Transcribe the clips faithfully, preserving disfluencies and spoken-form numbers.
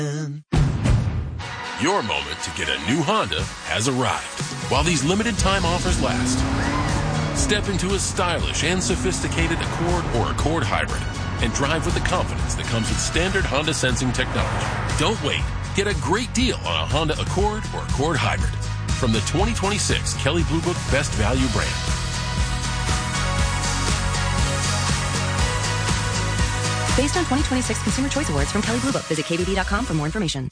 Your moment to get a new Honda has arrived. While these limited time offers last, step into a stylish and sophisticated Accord or Accord Hybrid and drive with the confidence that comes with standard Honda sensing technology. Don't wait. Get a great deal on a Honda Accord or Accord Hybrid from the twenty twenty-six Kelley Blue Book Best Value brand. Based on twenty twenty-six Consumer Choice Awards from Kelley Blue Book. Visit K B B dot com for more information.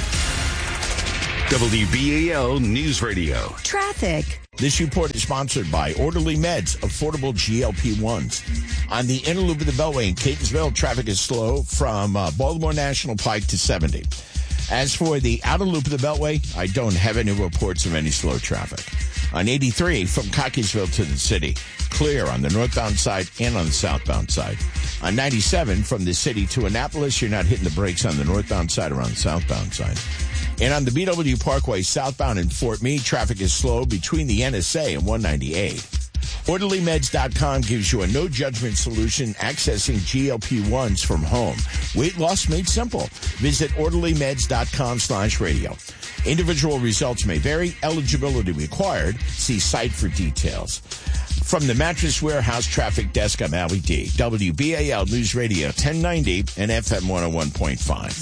W B A L News Radio. Traffic. This report is sponsored by Orderly Meds, affordable G L P ones. On the inner loop of the Beltway in Catonsville, traffic is slow from uh, Baltimore National Pike to seventy. As for the outer loop of the Beltway, I don't have any reports of any slow traffic. On eighty-three, from Cockeysville to the city, clear on the northbound side and on the southbound side. On ninety-seven, from the city to Annapolis, you're not hitting the brakes on the northbound side or on the southbound side. And on the B W Parkway southbound in Fort Meade, traffic is slow between the N S A and one ninety-eight. Orderly Meds dot com gives you a no-judgment solution accessing G L P ones from home. Weight loss made simple. Visit Orderly Meds dot com slash radio. Individual results may vary. Eligibility required. See site for details. From the Mattress Warehouse Traffic Desk, I'm Allie D. W B A L News Radio ten ninety and F M one oh one point five.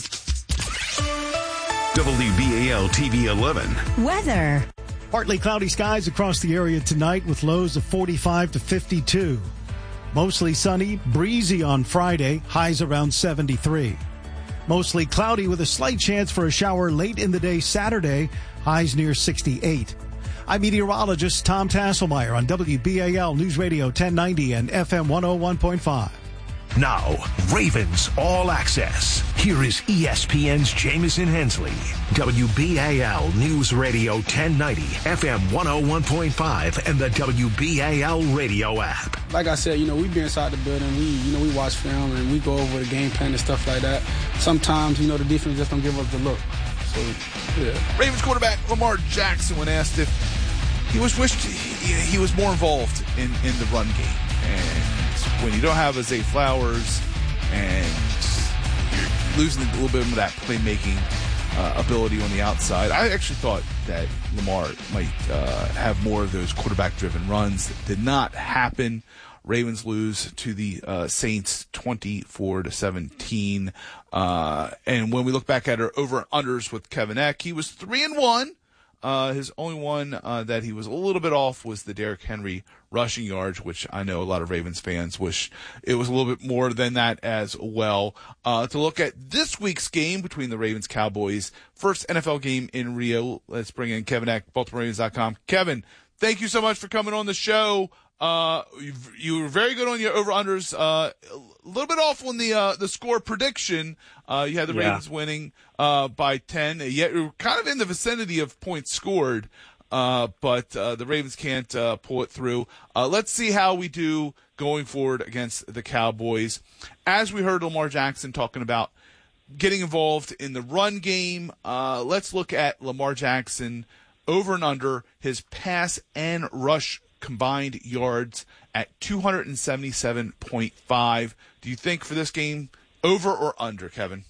W B A L T V eleven. Weather. Partly cloudy skies across the area tonight with lows of forty-five to fifty-two. Mostly sunny, breezy on Friday, highs around seventy-three. Mostly cloudy with a slight chance for a shower late in the day Saturday, highs near sixty-eight. I'm meteorologist Tom Tasselmeyer on W B A L News Radio ten ninety and F M one oh one point five. Now, Ravens All Access. Here is E S P N's Jamison Hensley. W B A L News Radio ten ninety, F M one oh one point five, and the W B A L radio app. Like I said, you know, we be inside the building. We, you know, we watch film and we go over the game plan and stuff like that. Sometimes, you know, the defense just don't give us the look. So, yeah. Ravens quarterback Lamar Jackson, when asked if he was wished he, he was more involved in, in the run game. And when you don't have Zay Flowers and you're losing a little bit of that playmaking uh, ability on the outside, I actually thought that Lamar might uh, have more of those quarterback-driven runs. That did not happen. Ravens lose to the uh, Saints twenty-four to seventeen. Uh, and when we look back at our over-unders with Kevin Eck, he was three and one. Uh, his only one uh, that he was a little bit off was the Derrick Henry rushing yards, which I know a lot of Ravens fans wish it was a little bit more than that as well. Uh, to look at this week's game between the Ravens Cowboys, first N F L game in Rio. Let's bring in Kevin Eck, Baltimore Ravens dot com. Kevin, thank you so much for coming on the show. Uh, you, you were very good on your over-unders. Uh, a little bit off on the uh, the score prediction. Uh, you had the yeah. Ravens winning uh, by ten. Yet you're kind of in the vicinity of points scored, uh, but uh, the Ravens can't uh, pull it through. Uh, let's see how we do going forward against the Cowboys. As we heard Lamar Jackson talking about getting involved in the run game, uh, let's look at Lamar Jackson over and under his pass and rush combined yards at two seventy-seven point five. Do you think for this game, over or under, Kevin?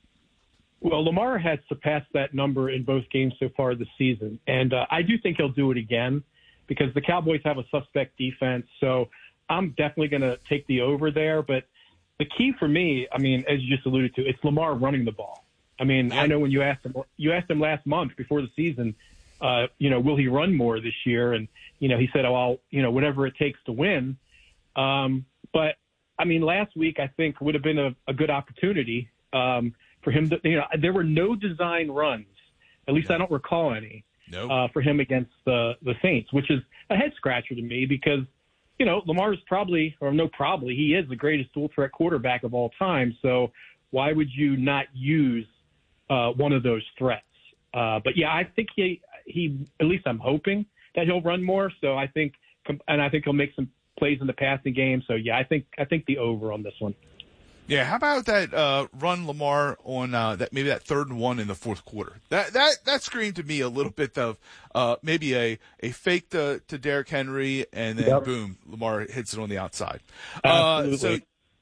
Well, Lamar has surpassed that number in both games so far this season, and uh, I do think he'll do it again because the Cowboys have a suspect defense, so I'm definitely going to take the over there. But the key for me, I mean, as you just alluded to, it's Lamar running the ball. I mean, I know when you asked him, you asked him last month before the season, uh, you know, will he run more this year? And, you know, he said, oh, I'll, you know, whatever it takes to win. Um, but, I mean, last week I think would have been a, a good opportunity um, for him to, you know, there were no design runs, at least I don't recall any, nope. uh, for him against the, the Saints, which is a head scratcher to me because, you know, Lamar is probably, or no, probably, he is the greatest dual threat quarterback of all time. So why would you not use uh, one of those threats? Uh, but yeah, I think he, he, at least I'm hoping that he'll run more. So I think, and I think he'll make some plays in the passing game. So yeah, I think, I think the over on this one. Yeah. How about that, uh, run Lamar on, uh, that, maybe that third and one in the fourth quarter? That, that, that screamed to me a little bit of, uh, maybe a, a fake to, to Derrick Henry and then yep. boom, Lamar hits it on the outside. Absolutely. Uh, so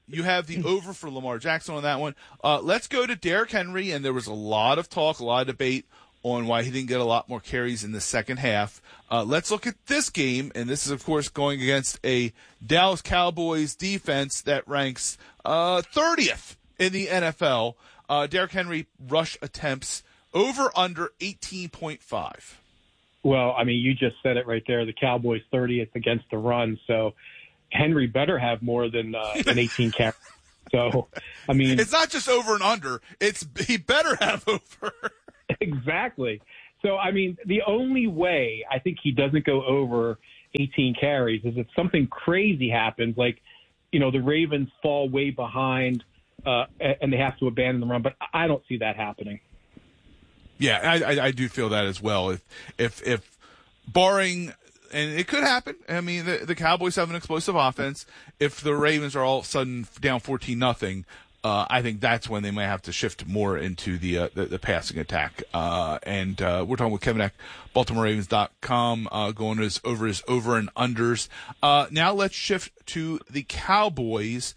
you have the over for Lamar Jackson on that one. Uh, let's go to Derrick Henry, and there was a lot of talk, a lot of debate on why he didn't get a lot more carries in the second half. Uh, let's look at this game, and this is, of course, going against a Dallas Cowboys defense that ranks uh, thirtieth in the N F L. Uh, Derrick Henry rush attempts over under eighteen point five. Well, I mean, you just said it right there. The Cowboys thirtieth against the run, so Henry better have more than uh, than eighteen carries. So, I mean, it's not just over and under; it's he better have over. Exactly. So, I mean, the only way I think he doesn't go over eighteen carries is if something crazy happens, like, you know, the Ravens fall way behind uh, and they have to abandon the run. But I don't see that happening. Yeah, I, I, I do feel that as well. If, if, if barring, and it could happen. I mean, the, the Cowboys have an explosive offense. If the Ravens are all of a sudden down fourteen nothing, uh, I think that's when they might have to shift more into the uh, the, the passing attack. Uh, and uh, we're talking with Kevin Eck, Baltimore Ravens dot com, uh, going his, over his over and unders. Uh, now let's shift to the Cowboys.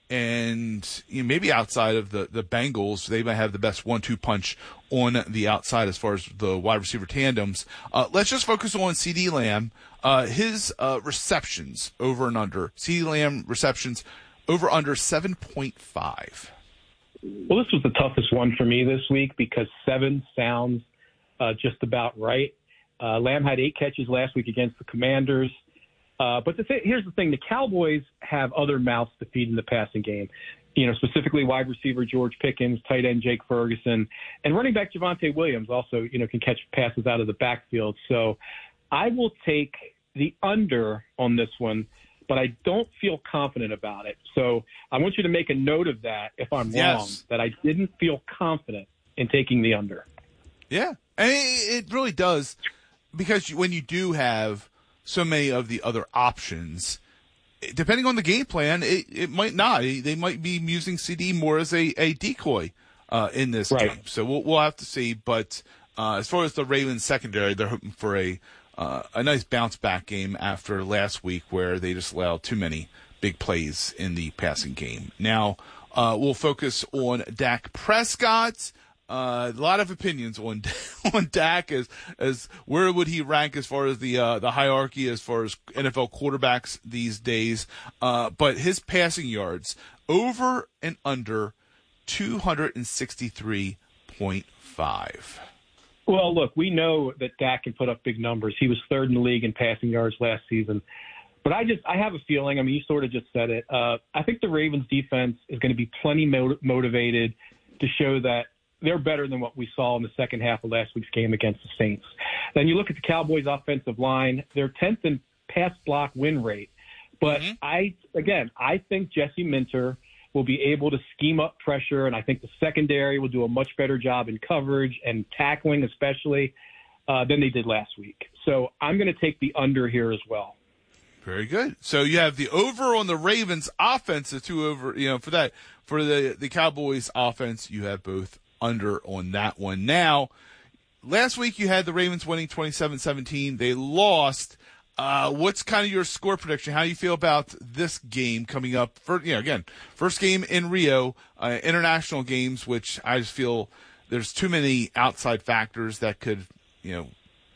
And you know, maybe outside of the, the Bengals, they might have the best one two punch on the outside as far as the wide receiver tandems. Uh, let's just focus on CeeDee Lamb. Uh, his uh, receptions over and under. CeeDee Lamb receptions over under seven point five. Well, this was the toughest one for me this week because seven sounds uh, just about right. Uh, Lamb had eight catches last week against the Commanders. Uh, but the th- here's the thing. The Cowboys have other mouths to feed in the passing game, you know, specifically wide receiver George Pickens, tight end Jake Ferguson, and running back Javonte Williams also, you know, can catch passes out of the backfield. So I will take the under on this one, but I don't feel confident about it. So I want you to make a note of that if I'm yes. wrong, that I didn't feel confident in taking the under. Yeah, and it really does, because when you do have so many of the other options, depending on the game plan, it, it might not. They might be using C D more as a, a decoy uh, in this right. game. So we'll, we'll have to see. But uh, as far as the Ravens secondary, they're hoping for a uh, a nice bounce back game after last week where they just allowed too many big plays in the passing game. Now uh, we'll focus on Dak Prescott. Uh, a lot of opinions on on Dak as as where would he rank as far as the uh, the hierarchy as far as N F L quarterbacks these days. Uh, but his passing yards over and under two hundred sixty-three point five. Well, look, we know that Dak can put up big numbers. He was third in the league in passing yards last season. But I just I have a feeling. I mean, you sort of just said it. Uh, I think the Ravens defense is going to be plenty mo- motivated to show that they're better than what we saw in the second half of last week's game against the Saints. Then you look at the Cowboys' offensive line; they're tenth in pass block win rate. But mm-hmm. I, again, I think Jesse Minter will be able to scheme up pressure, and I think the secondary will do a much better job in coverage and tackling, especially uh, than they did last week. So I'm going to take the under here as well. Very good. So you have the over on the Ravens offense, the two over, you know, for that, for the, the Cowboys offense, you have both under on that one. Now, last week you had the Ravens winning twenty-seven seventeen. They lost. Uh, what's kind of your score prediction? How do you feel about this game coming up? For, you know, again, first game in Rio, uh, international games, which I just feel there's too many outside factors that could, you know,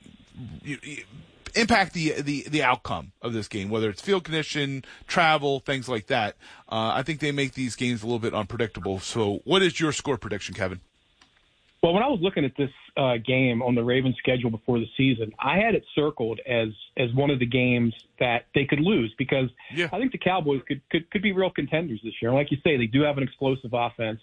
you, you, impact the, the the outcome of this game, whether it's field condition, travel, things like that. Uh, I think they make these games a little bit unpredictable. So what is your score prediction, Kevin? Well, when I was looking at this uh, game on the Ravens schedule before the season, I had it circled as as one of the games that they could lose because yeah. I think the Cowboys could, could, could be real contenders this year. And like you say, they do have an explosive offense.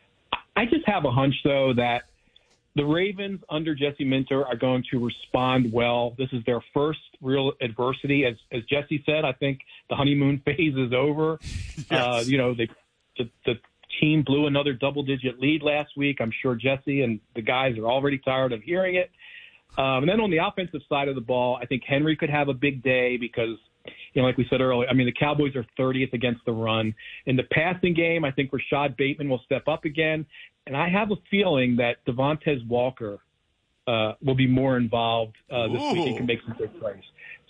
I just have a hunch, though, that the Ravens under Jesse Minter are going to respond well. This is their first real adversity. As as Jesse said, I think the honeymoon phase is over. Yes. Uh, you know, they, the, the team blew another double-digit lead last week. I'm sure Jesse and the guys are already tired of hearing it. Um, and then on the offensive side of the ball, I think Henry could have a big day because, you know, like we said earlier, I mean, the Cowboys are thirtieth against the run. In the passing game, I think Rashad Bateman will step up again. And I have a feeling that Devontae Walker uh, will be more involved uh, this Ooh. week and can make some big plays.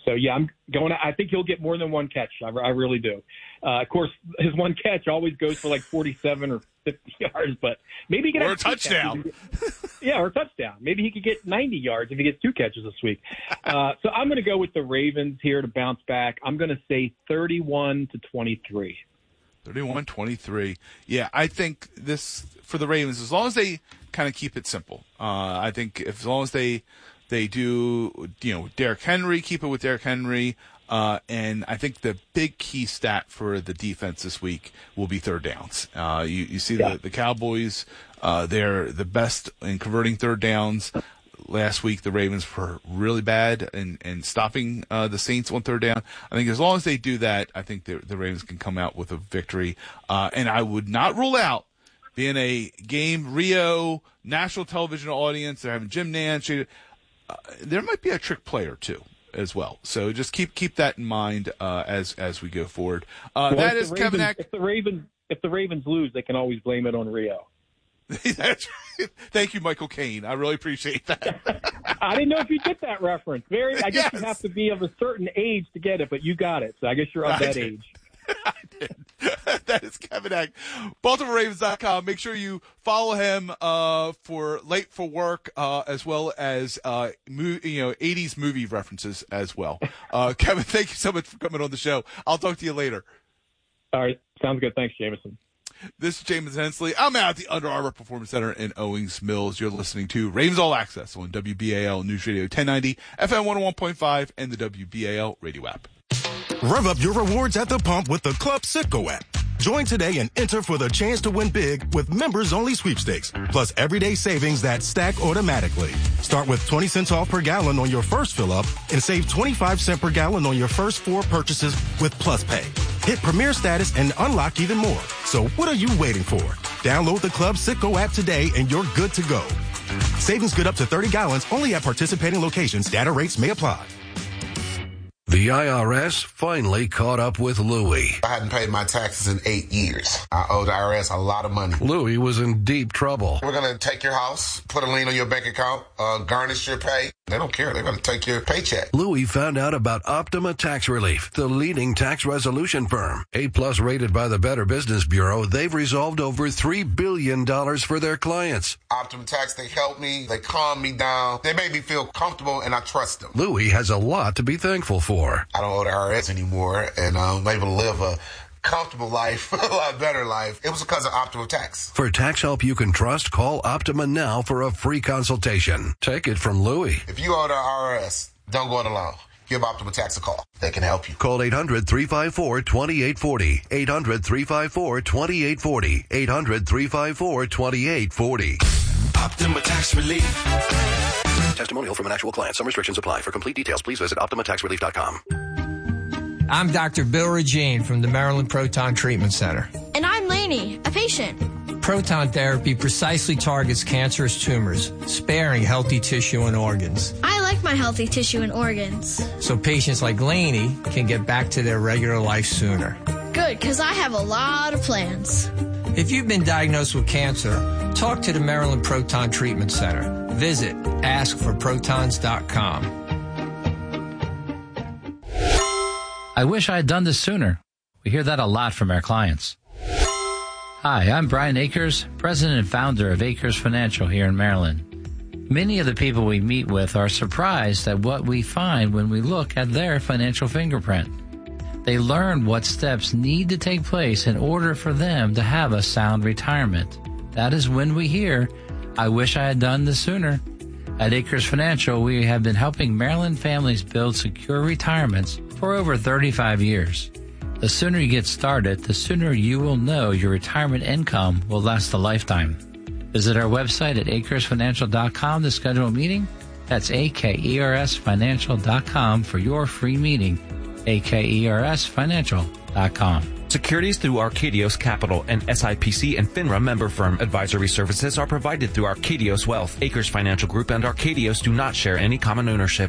So, yeah, I'm going to – I think he'll get more than one catch. I, I really do. Uh, of course, his one catch always goes for like forty-seven or fifty yards, but maybe he could or have a touchdown. Yeah, or a touchdown. Maybe he could get ninety yards if he gets two catches this week. Uh, so I'm going to go with the Ravens here to bounce back. I'm going to say thirty-one to twenty-three. thirty-one twenty-three. Yeah, I think this for the Ravens, as long as they kind of keep it simple. Uh, I think if, as long as they they do, you know, Derrick Henry, keep it with Derrick Henry. Uh, and I think the big key stat for the defense this week will be third downs. Uh, you, you see yeah. the, the Cowboys, uh, they're the best in converting third downs. Last week, the Ravens were really bad in, in stopping uh, the Saints on third down. I think as long as they do that, I think the, the Ravens can come out with a victory. Uh, and I would not rule out being a game Rio national television audience. They're having Jim Nantz. Uh, there might be a trick player too as well. So just keep keep that in mind uh, as as we go forward. Uh, well, that is Ravens, Kevin Ack. If the Ravens if the Ravens lose, they can always blame it on Rio. That's right. Thank you, Michael Caine. I really appreciate that. I didn't know if you get that reference. Very. I guess yes. you have to be of a certain age to get it, but you got it. So I guess you're of I that did. age. I did. That is Kevin Ack. Baltimore Ravens dot com. Make sure you follow him uh, for Late for Work uh, as well as uh, mo- you know eighties movie references as well. Uh, Kevin, thank you so much for coming on the show. I'll talk to you later. All right. Sounds good. Thanks, Jameson. This is Jameson Hensley. I'm out at the Under Armour Performance Center in Owings Mills. You're listening to Ravens All Access on W B A L News Radio ten ninety, F M one oh one point five, and the W B A L radio app. Rev up your rewards at the pump with the Club Citgo app. Join today and enter for the chance to win big with members-only sweepstakes, plus everyday savings that stack automatically. Start with twenty cents off per gallon on your first fill-up and save twenty-five cents per gallon on your first four purchases with Plus Pay. Hit Premier status and unlock even more. So what are you waiting for? Download the Club Citgo app today and you're good to go. Savings good up to thirty gallons only at participating locations. Data rates may apply. The I R S finally caught up with Louie. I hadn't paid my taxes in eight years. I owe the I R S a lot of money. Louie was in deep trouble. We're going to take your house, put a lien on your bank account, uh, garnish your pay. They don't care. They're going to take your paycheck. Louie found out about Optima Tax Relief, the leading tax resolution firm. A-plus rated by the Better Business Bureau, they've resolved over three billion dollars for their clients. Optima Tax, they help me. They calm me down. They make me feel comfortable, and I trust them. Louie has a lot to be thankful for. I don't owe the I R S anymore, and I'm able to live a comfortable life, a lot better life. It was because of Optima Tax. For tax help you can trust, call Optima now for a free consultation. Take it from Louie. If you owe the I R S, don't go it alone. Give Optima Tax a call. They can help you. Call eight hundred, three five four, two eight four zero. eight hundred, three five four, two eight four zero. eight hundred, three five four, two eight four zero. Optima Tax Relief. Testimonial from an actual client. Some restrictions apply. For complete details, please visit optima tax relief dot com. I'm Doctor Bill Regine from the Maryland Proton Treatment Center. And I'm Lainey, a patient. Proton therapy precisely targets cancerous tumors, sparing healthy tissue and organs. I like my healthy tissue and organs. So patients like Lainey can get back to their regular life sooner. Good, because I have a lot of plans. If you've been diagnosed with cancer, talk to the Maryland Proton Treatment Center. Visit ask for protons dot com. I wish I had done this sooner. We hear that a lot from our clients. Hi, I'm Brian Akers, president and founder of Akers Financial here in Maryland. Many of the people we meet with are surprised at what we find when we look at their financial fingerprint. They learn what steps need to take place in order for them to have a sound retirement. That is when we hear, I wish I had done this sooner. At Akers Financial, we have been helping Maryland families build secure retirements for over thirty-five years. The sooner you get started, the sooner you will know your retirement income will last a lifetime. Visit our website at akers financial dot com to schedule a meeting. That's A K E R S financial dot com for your free meeting. A K E R S financial dot com. Securities through Arcadios Capital, an S I P C and FINRA member firm. Advisory services are provided through Arcadios Wealth. Akers Financial Group and Arcadios do not share any common ownership.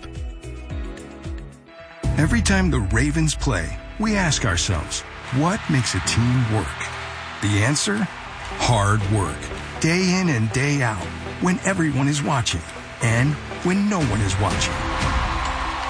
Every time the Ravens play, we ask ourselves, what makes a team work? The answer? Hard work. Day in and day out, when everyone is watching, and when no one is watching.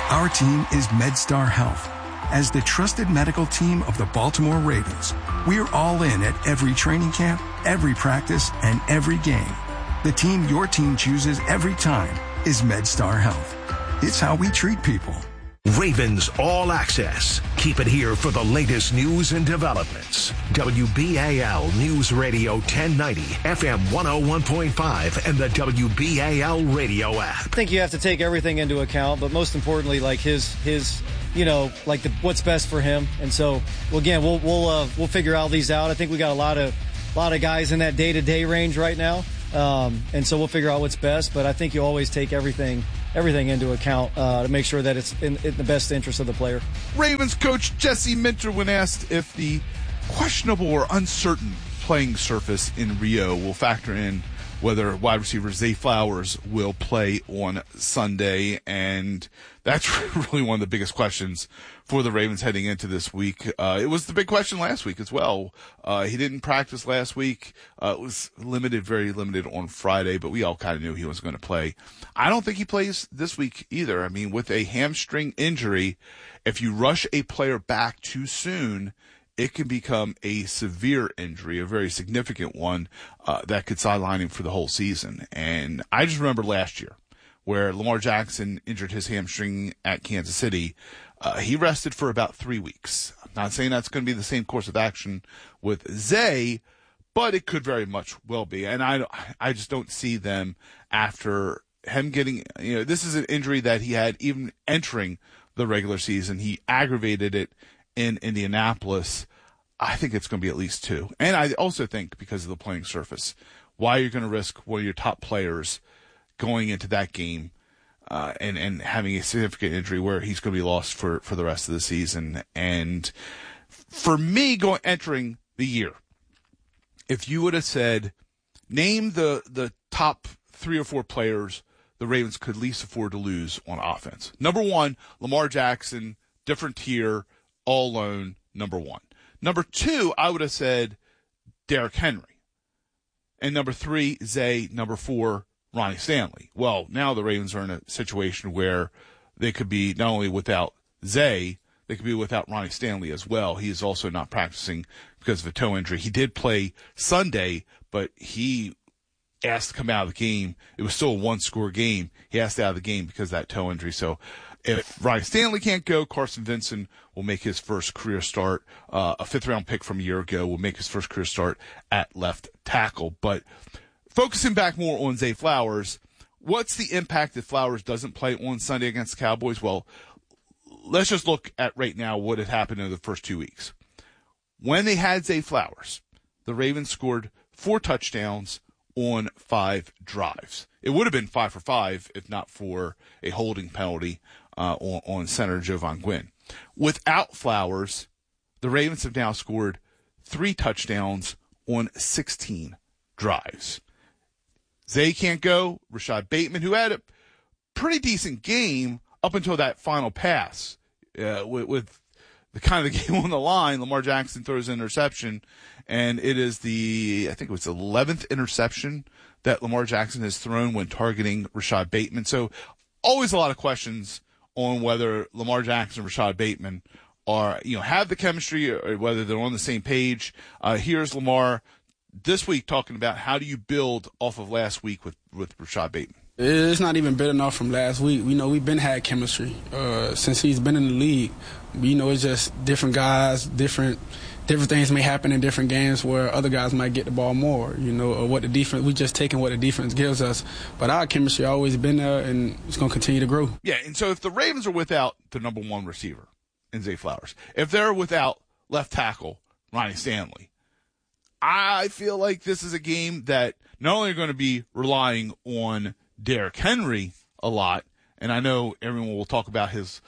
Our team is MedStar Health. As the trusted medical team of the Baltimore Ravens, we're all in at every training camp, every practice, and every game. The team your team chooses every time is MedStar Health. It's how we treat people. Ravens All Access. Keep it here for the latest news and developments. W B A L News Radio ten ninety, F M one oh one point five, and the W B A L radio app. I think you have to take everything into account, but most importantly, like his, his, you know, like the, what's best for him. And so, well, again, we'll, we'll, uh, we'll figure all these out. I think we got a lot of, a lot of guys in that day-to-day range right now. Um, and so we'll figure out what's best, but I think you always take everything everything into account uh, to make sure that it's in, in the best interest of the player. Ravens coach Jesse Minter, when asked if the questionable or uncertain playing surface in Rio will factor in whether wide receiver Zay Flowers will play on Sunday, and that's really one of the biggest questions for the Ravens heading into this week. Uh, it was the big question last week as well. Uh, he didn't practice last week. Uh, it was limited, very limited on Friday, but we all kind of knew he was going to play. I don't think he plays this week either. I mean, with a hamstring injury, if you rush a player back too soon, it can become a severe injury, a very significant one, uh, that could sideline him for the whole season. And I just remember last year where Lamar Jackson injured his hamstring at Kansas City. Uh, he rested for about three weeks. I'm not saying that's going to be the same course of action with Zay, but it could very much well be. And I, I just don't see them after him getting, you know, this is an injury that he had even entering the regular season. He aggravated it in Indianapolis. I think it's going to be at least two. And I also think because of the playing surface, why you're going to risk one of your top players going into that game uh, and, and having a significant injury where he's going to be lost for, for the rest of the season. And for me, going entering the year, if you would have said, name the, the top three or four players the Ravens could least afford to lose on offense. Number one, Lamar Jackson, different tier, all alone, number one. Number two, I would have said Derrick Henry. And number three, Zay. Number four, Ronnie Stanley. Well, now the Ravens are in a situation where they could be not only without Zay, they could be without Ronnie Stanley as well. He is also not practicing because of a toe injury. He did play Sunday, but he asked to come out of the game. It was still a one-score game. He asked out of the game because of that toe injury. So if Ronnie Stanley can't go, Carson Vincent will make his first career start. Uh, a fifth-round pick from a year ago will make his first career start at left tackle. But focusing back more on Zay Flowers, what's the impact if Flowers doesn't play on Sunday against the Cowboys? Well, let's just look at right now what had happened in the first two weeks. When they had Zay Flowers, the Ravens scored four touchdowns on five drives. It would have been five for five if not for a holding penalty uh, on, on center Jovan Gwynn. Without Flowers, the Ravens have now scored three touchdowns on sixteen drives. Zay can't go. Rashad Bateman, who had a pretty decent game up until that final pass, uh, with, with the kind of the game on the line, Lamar Jackson throws an interception, and it is the, I think it was the eleventh interception that Lamar Jackson has thrown when targeting Rashad Bateman. So always a lot of questions on whether Lamar Jackson and Rashad Bateman are, you know, have the chemistry or whether they're on the same page. Uh, here's Lamar this week talking about how do you build off of last week with, with Rashad Bateman. It's not even bad enough from last week. We know we've been had chemistry uh, since he's been in the league. You know, it's just different guys, different different things may happen in different games where other guys might get the ball more, you know, or what the defense, we just taking what the defense gives us. But our chemistry always been there, and it's going to continue to grow. Yeah, and so if the Ravens are without the number one receiver in Zay Flowers, if they're without left tackle Ronnie Stanley, I feel like this is a game that not only are going to be relying on Derrick Henry a lot, and I know everyone will talk about his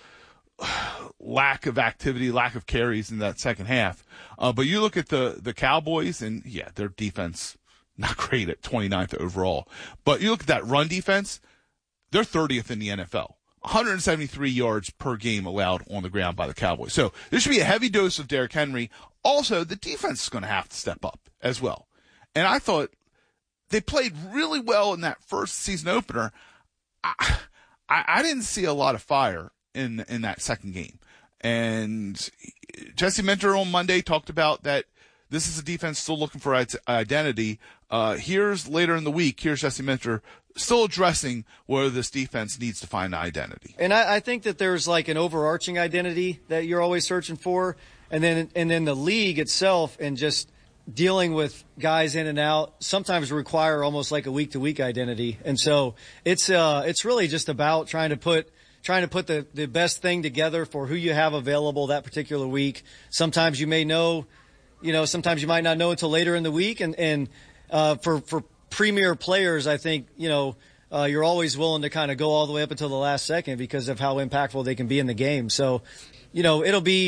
lack of activity, lack of carries in that second half. Uh, but you look at the, the Cowboys, and yeah, their defense, not great at twenty-ninth overall. But you look at that run defense, they're thirtieth in the N F L. one hundred seventy-three yards per game allowed on the ground by the Cowboys. So there should be a heavy dose of Derrick Henry. Also, the defense is going to have to step up as well. And I thought they played really well in that first season opener. I, I, I didn't see a lot of fire in in that second game. And Jesse Minter on Monday talked about that this is a defense still looking for its identity. Uh, here's later in the week, here's Jesse Minter still addressing where this defense needs to find an identity. And I, I think that there's like an overarching identity that you're always searching for. And then, and then the league itself and just dealing with guys in and out sometimes require almost like a week to week identity. And so it's, uh, it's really just about trying to put, trying to put the, the best thing together for who you have available that particular week. Sometimes you may know, you know, sometimes you might not know until later in the week. And, and, uh, for, for premier players, I think, you know, uh, you're always willing to kind of go all the way up until the last second because of how impactful they can be in the game. So, you know, it'll be,